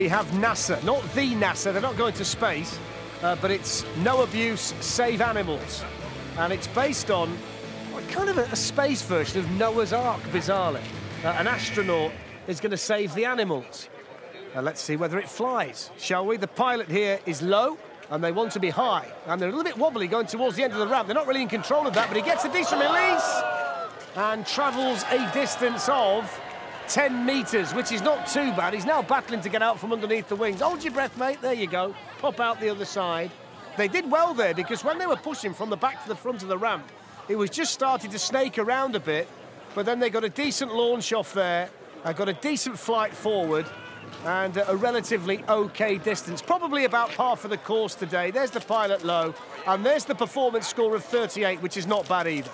We have NASA, not the NASA, they're not going to space, but it's No Abuse, Save Animals. And it's based on kind of a space version of Noah's Ark, bizarrely. An astronaut is going to save the animals. Let's see whether it flies, shall we? The pilot here is low, and they want to be high. And they're a little bit wobbly going towards the end of the ramp. They're not really in control of that, but he gets a decent release and travels a distance of 10 metres, which is not too bad. He's now battling to get out from underneath the wings. Hold your breath, mate. There you go. Pop out the other side. They did well there, because when they were pushing from the back to the front of the ramp, it was just starting to snake around a bit, but then they got a decent launch off there, got a decent flight forward, and a relatively OK distance. Probably about par for the course today. There's the pilot low, and there's the performance score of 38, which is not bad either.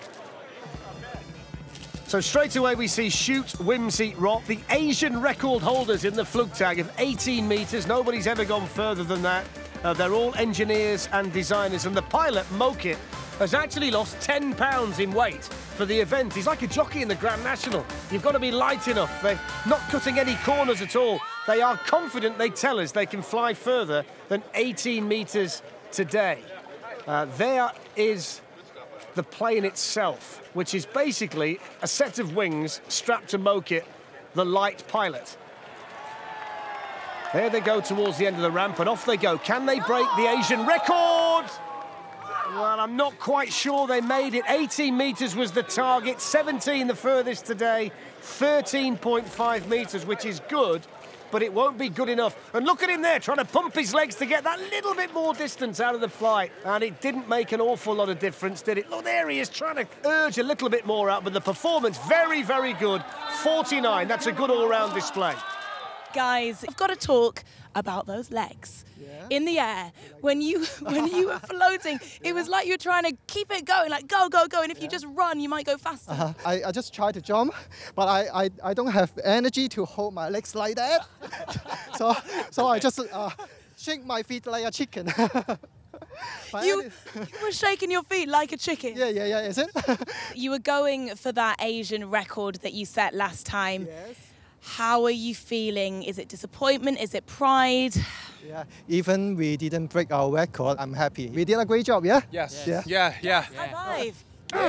So straight away we see Shoot Whimsy Rock, the Asian record holders in the Flugtag of 18 metres. Nobody's ever gone further than that. They're all engineers and designers, and the pilot, Mokit, has actually lost 10 pounds in weight for the event. He's like a jockey in the Grand National. You've got to be light enough. They're not cutting any corners at all. They are confident, they tell us, they can fly further than 18 metres today. There is the plane itself, which is basically a set of wings strapped to Mokit, the light pilot. There they go towards the end of the ramp, and off they go. Can they break the Asian record? Well, I'm not quite sure they made it. 18 metres was the target, 17 the furthest today, 13.5 metres, which is good, but it won't be good enough. And look at him there, trying to pump his legs to get that little bit more distance out of the flight. And it didn't make an awful lot of difference, did it? Look, there he is, trying to urge a little bit more out, but the performance, very, very good. 49, that's a good all-round display. Guys, I've got to talk about those legs. Yeah. In the air. When you were floating, it was like you were trying to keep it going, like go, go, go, and if you just run, you might go faster. I just try to jump, but I don't have energy to hold my legs like that. so I just shake my feet like a chicken. You were shaking your feet like a chicken. Yeah, is it? You were going for that Asian record that you set last time. Yes. How are you feeling? Is it disappointment? Is it pride? Yeah, even we didn't break our record, I'm happy. We did a great job, yeah? Yes. Yeah. Yeah. High five.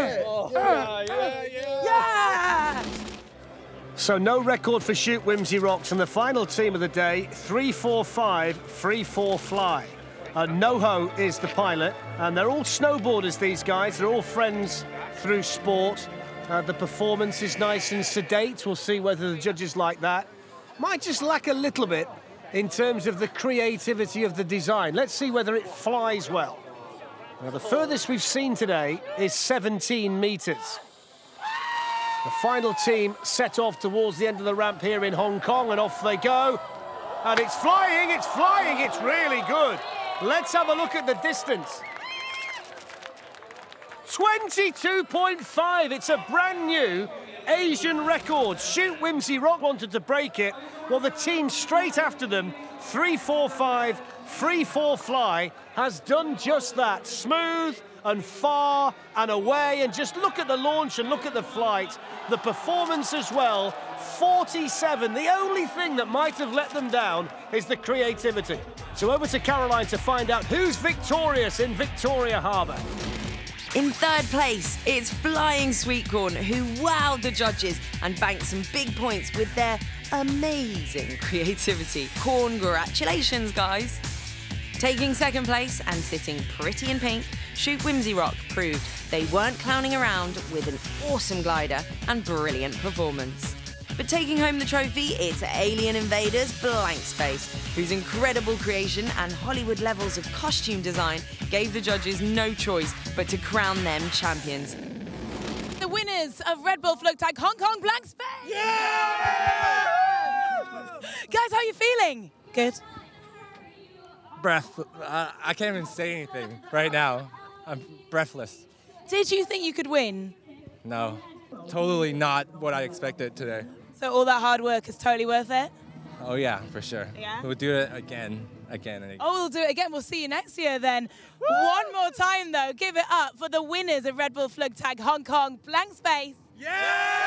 Yeah. So no record for Shoot Whimsy Rocks, and the final team of the day, 3-4-5, free-fall fly. Noho is the pilot, and they're all snowboarders, these guys. They're all friends through sport. The performance is nice and sedate. We'll see whether the judges like that. Might just lack a little bit in terms of the creativity of the design. Let's see whether it flies well. Now, the furthest we've seen today is 17 metres. The final team set off towards the end of the ramp here in Hong Kong, and off they go. And it's flying, it's really good. Let's have a look at the distance. 22.5, it's a brand new Asian record. Shoot Whimsy Rock wanted to break it. Well, the team straight after them, 3-4-5, free-fall fly, has done just that. Smooth and far and away, and just look at the launch and look at the flight. The performance as well, 47. The only thing that might have let them down is the creativity. So over to Caroline to find out who's victorious in Victoria Harbour. In third place, it's Flying Sweetcorn, who wowed the judges and banked some big points with their amazing creativity. Congratulations, guys. Taking second place and sitting pretty in pink, Shoot Whimsy Rock proved they weren't clowning around with an awesome glider and brilliant performance. But taking home the trophy, it's Alien Invaders Blank Space, whose incredible creation and Hollywood levels of costume design gave the judges no choice but to crown them champions. The winners of Red Bull Flugtag Hong Kong Blank Space! Yeah! Guys, how are you feeling? Good. Breath. I can't even say anything right now. I'm breathless. Did you think you could win? No, totally not what I expected today. So all that hard work is totally worth it? Oh yeah, for sure. Yeah? We'll do it again and again. Oh, we'll do it again. We'll see you next year then. One more time though, give it up for the winners of Red Bull Flugtag Hong Kong Blank Space. Yeah!